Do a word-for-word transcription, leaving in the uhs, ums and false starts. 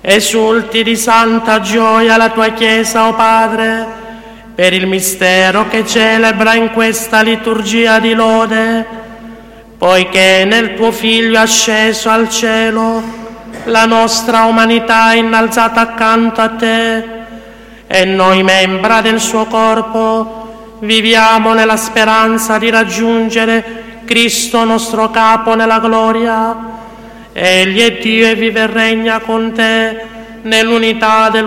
Esulti di santa gioia la tua Chiesa, o Padre, per il mistero che celebra in questa liturgia di lode, poiché nel tuo Figlio asceso al cielo la nostra umanità è innalzata accanto a te e noi, membra del suo corpo, viviamo nella speranza di raggiungere Cristo nostro Capo nella gloria. Egli è Dio e vive e regna con te nell'unità dello